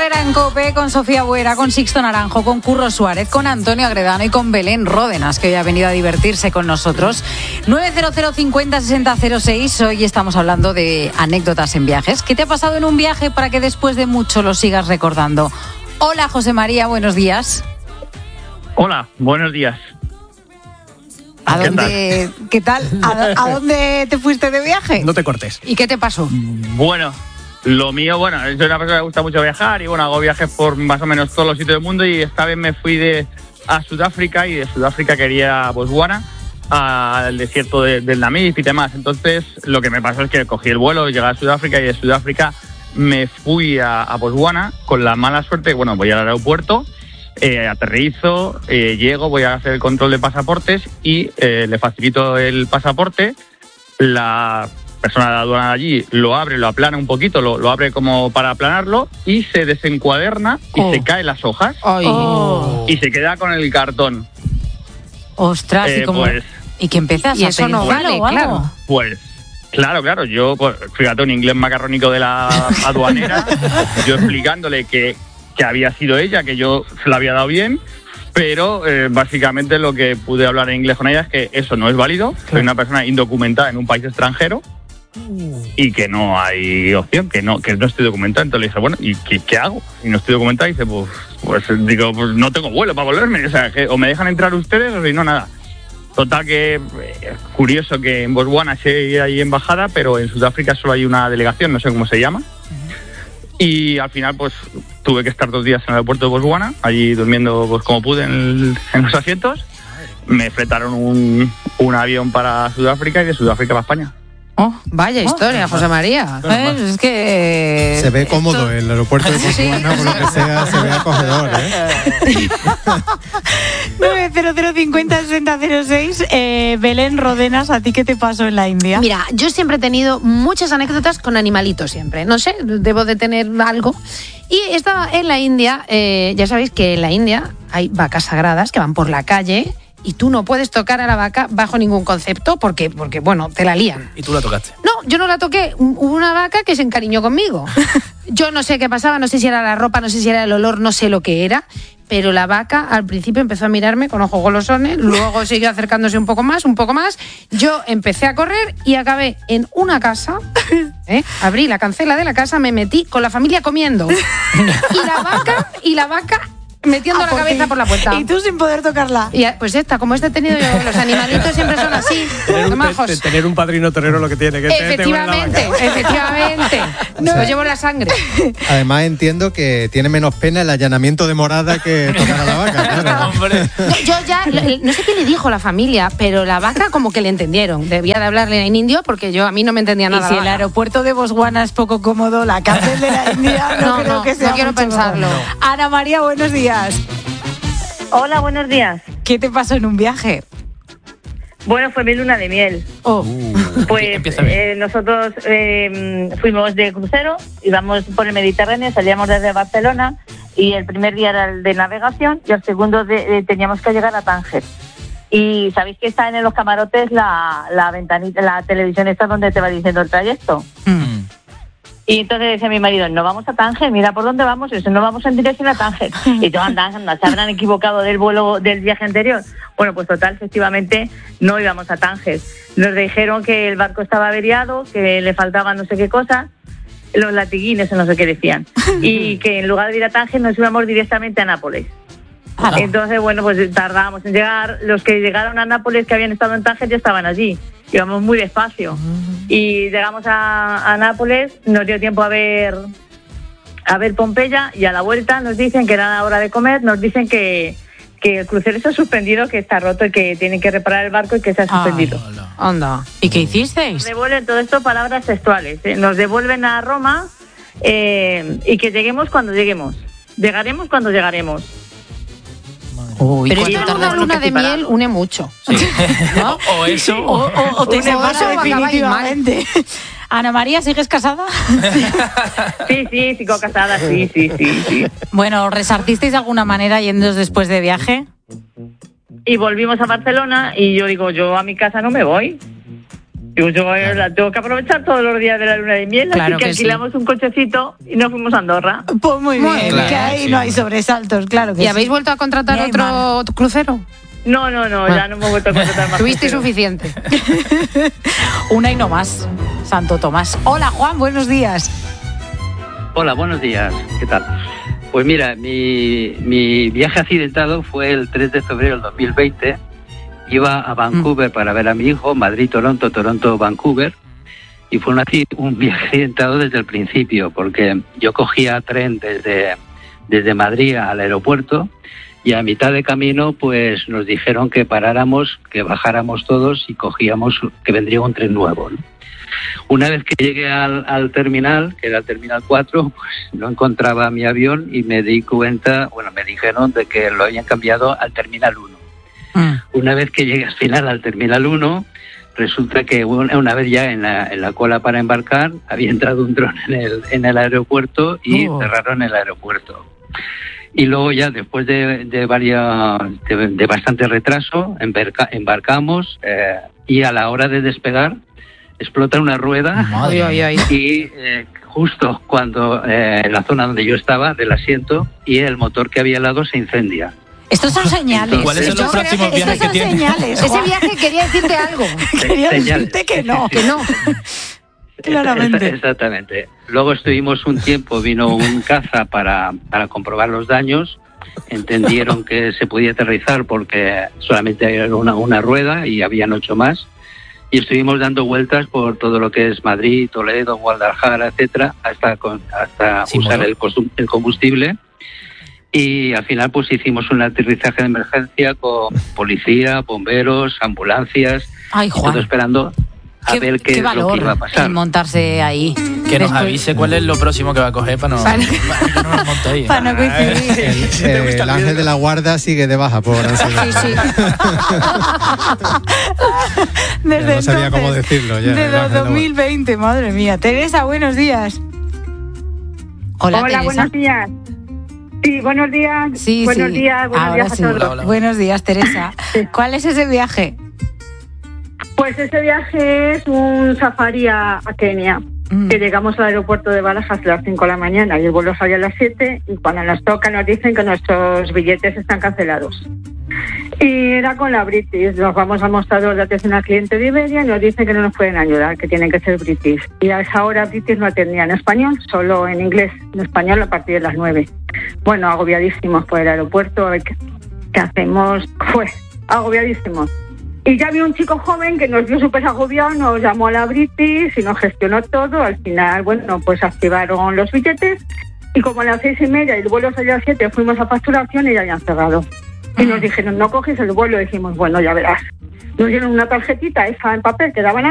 Herrera en COPE, con Sofía Buera, con Sixto Naranjo, con Curro Suárez, con Antonio Agredano y con Belén Ródenas, que hoy ha venido a divertirse con nosotros. 900 50 60 06. Hoy estamos hablando de anécdotas en viajes. ¿Qué te ha pasado en un viaje para que después de mucho lo sigas recordando? Hola, José María, buenos días. Hola, buenos días. ¿Qué tal? ¿A dónde te fuiste de viaje? No te cortes. ¿Y qué te pasó? Bueno, lo mío, soy una persona que me gusta mucho viajar y hago viajes por más o menos todos los sitios del mundo, y esta vez me fui a Sudáfrica, y de Sudáfrica quería a Botswana, al desierto del Namib y demás. Entonces, lo que me pasó es que cogí el vuelo, llegué a Sudáfrica, y de Sudáfrica me fui a Botswana con la mala suerte. Voy al aeropuerto, aterrizo, llego, voy a hacer el control de pasaportes y le facilito el pasaporte. La persona de la aduana de allí lo abre, lo aplana un poquito, lo abre como para aplanarlo, y se desencuaderna y se caen las hojas. Y se queda con el cartón. Ostras, ¿y qué empiezas? Y eso no vale, claro. Pues claro, yo, fíjate, un inglés macarrónico de la aduanera, yo explicándole que había sido ella, que yo se la había dado bien, pero básicamente lo que pude hablar en inglés con ella es que eso no es válido. Soy una persona indocumentada en un país extranjero y que no hay opción, que no estoy documentada. Entonces le dije, ¿y qué hago? Y no estoy documentada. Y dice, pues no tengo vuelo para volverme. O sea, o me dejan entrar ustedes o si no, nada. Total, que curioso que en Botswana sí hay embajada, pero en Sudáfrica solo hay una delegación, no sé cómo se llama. Y al final tuve que estar 2 días en el aeropuerto de Botswana, allí durmiendo como pude en los asientos. Me fletaron un avión para Sudáfrica y de Sudáfrica para España. Oh, vaya historia, José María. Es que se ve cómodo el aeropuerto de Botswana, por lo que sea, se ve acogedor, 900 50 60 06. Belén Ródenas, ¿a ti qué te pasó en la India? Mira, yo siempre he tenido muchas anécdotas con animalitos siempre. No sé, debo de tener algo. Y estaba en la India, ya sabéis que en la India hay vacas sagradas que van por la calle. Y tú no puedes tocar a la vaca bajo ningún concepto porque te la lían. ¿Y tú la tocaste? No, yo no la toqué. Hubo una vaca que se encariñó conmigo. Yo no sé qué pasaba, no sé si era la ropa, no sé si era el olor, no sé lo que era. Pero la vaca al principio empezó a mirarme con ojos golosones, luego siguió acercándose un poco más. Yo empecé a correr y acabé en una casa. Abrí la cancela de la casa, me metí con la familia comiendo. Y la vaca metiendo la cabeza por la puerta. Y tú sin poder tocarla. Y pues como he tenido yo, los animalitos siempre son así. Tener un padrino torero lo que tiene que efectivamente. No. Lo llevo en la sangre. Además entiendo que tiene menos pena el allanamiento de morada que tocar a la vaca, claro. Yo ya, no sé qué le dijo la familia, pero la vaca como que le entendieron. Debía de hablarle en indio porque a mí no me entendía nada. Y si el aeropuerto de Botswana es poco cómodo, la cárcel de la India no creo que sea. No quiero pensarlo. Ana María, buenos días. Hola, buenos días. ¿Qué te pasó en un viaje? Bueno, fue mi luna de miel. Pues nosotros fuimos de crucero, íbamos por el Mediterráneo, salíamos desde Barcelona y el primer día era el de navegación y el segundo teníamos que llegar a Tánger. Y sabéis que está en los camarotes la ventanita, la televisión esta donde te va diciendo el trayecto. Y entonces decía mi marido, no vamos a Tánger, mira por dónde vamos. Y dice, no vamos en dirección a Tánger. Y yo, anda, se habrán equivocado del vuelo del viaje anterior. Bueno, pues total, efectivamente, no íbamos a Tánger. Nos dijeron que el barco estaba averiado, que le faltaban no sé qué cosas, los latiguines o no sé qué decían. Y que en lugar de ir a Tánger nos íbamos directamente a Nápoles. Entonces, pues tardábamos en llegar. Los que llegaron a Nápoles, que habían estado en Tánger, ya estaban allí. Íbamos muy despacio. Y llegamos a Nápoles, nos dio tiempo a ver Pompeya, y a la vuelta nos dicen que era la hora de comer, nos dicen que el crucero se ha suspendido, que está roto y que tienen que reparar el barco y que se ha suspendido. Anda. ¿Y qué hicisteis? Nos devuelven todo esto, palabras textuales. Nos devuelven a Roma y que lleguemos cuando lleguemos. Llegaremos cuando llegaremos. Pero esto en una luna de miel une mucho. Sí. ¿No? O eso. O te separa definitivamente. Ana María, ¿sigues casada? Sí, sigo casada, sí. Bueno, ¿resartisteis de alguna manera yéndoos después de viaje? Y volvimos a Barcelona y yo digo, yo a mi casa no me voy. Digo, yo la tengo que aprovechar todos los días de la luna de miel, Claro así que alquilamos un cochecito y nos fuimos a Andorra. Pues muy bien, claro, que ahí no hay sobresaltos, claro que ¿Y sí. habéis vuelto a contratar Ni hay otro crucero? No, ya no me he vuelto a contratar más. Tuviste cruceros. suficiente. Una y no más. Santo Tomás. Hola, Juan, buenos días. Hola, buenos días. ¿Qué tal? Pues mira, mi viaje accidentado fue el 3 de febrero del 2020. Iba a Vancouver para ver a mi hijo, Madrid-Toronto, Toronto-Vancouver. Y fue un viaje accidentado desde el principio, porque yo cogía tren desde Madrid al aeropuerto y a mitad de camino pues nos dijeron que paráramos, que bajáramos todos y que vendría un tren nuevo, ¿no? Una vez que llegué al terminal, que era el terminal 4, pues no encontraba mi avión y me di cuenta, me dijeron de que lo habían cambiado al terminal 1. Una vez que llegué al final al terminal 1, resulta que una vez ya en la cola para embarcar, había entrado un dron en el aeropuerto y cerraron el aeropuerto. Y luego ya después de bastante retraso, embarcamos y a la hora de despegar explota una rueda y justo cuando en la zona donde yo estaba, del asiento, y el motor que había al lado se incendia. Estos son señales. ¿Cuáles son los próximos viajes que tiene? Señales, Ese viaje quería decirte algo. quería decirte que no. Que no. Claramente. Exactamente. Luego estuvimos un tiempo, vino un caza para comprobar los daños. Entendieron que se podía aterrizar porque solamente había una rueda y habían 8 más. Y estuvimos dando vueltas por todo lo que es Madrid, Toledo, Guadalajara, etcétera, hasta usar el combustible. Y al final pues hicimos un aterrizaje de emergencia con policía, bomberos, ambulancias, Ay, Juan. todo esperando a ver qué es lo que iba a pasar. En montarse ahí. Que nos avise cuál es lo próximo que va a coger para que no nos montéis. Para no coincidir. El ángel de la guarda sigue de baja por ansiedad. Sí. Desde No sabía entonces, cómo decirlo ya. Desde 2020, madre mía. Teresa, buenos días. Hola, Hola, Teresa. buenos días. Sí, buenos días. Sí, buenos sí. días, buenos Ahora días a sí. todos. Hola. Buenos días, Teresa. ¿Cuál es ese viaje? Pues ese viaje es un safari a Kenia. Que llegamos al aeropuerto de Barajas a las 5 de la mañana y el vuelo sale a las 7 y cuando nos toca nos dicen que nuestros billetes están cancelados. Y era con la British, nos vamos al mostrador de atención al cliente de Iberia y nos dicen que no nos pueden ayudar, que tienen que ser British. Y a esa hora British no atendía en español, solo en inglés, en español a partir de las 9. Bueno, agobiadísimos por el aeropuerto, a ver qué hacemos, pues agobiadísimos. Y ya había un chico joven que nos vio súper agobiado, nos llamó a la British y nos gestionó todo. Al final, pues activaron los billetes y como a las 6:30 y el vuelo salía a las 7, fuimos a facturación y ya habían cerrado. Y nos dijeron, no coges el vuelo. Y dijimos, bueno, ya verás. Nos dieron una tarjetita esa en papel que daban